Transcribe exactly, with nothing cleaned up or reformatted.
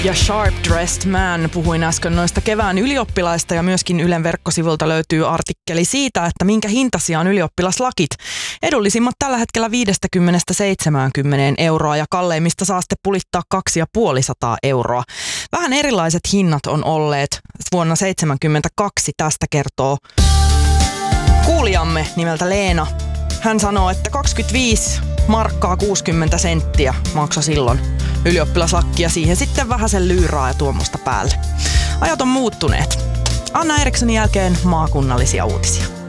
Ja Sharp Dressed Man, puhuin äsken noista kevään ylioppilaista ja myöskin Ylen verkkosivulta löytyy artikkeli siitä, että minkä hintaisia on ylioppilaslakit. Edullisimmat tällä hetkellä viidestäkymmenestä seitsemäänkymmeneen euroa ja kalleimmista saa sitten pulittaa kaksisataaviisikymmentä euroa. Vähän erilaiset hinnat on olleet vuonna seitsemänkymmentäkaksi, tästä kertoo kuulijamme nimeltä Leena. Hän sanoo, että kaksikymmentäviisi markkaa kuusikymmentä senttiä maksoi silloin ylioppilaslakki ja siihen sitten vähän sen lyyraa ja tuommoista päälle. Ajat on muuttuneet. Anna Erikssonin jälkeen maakunnallisia uutisia.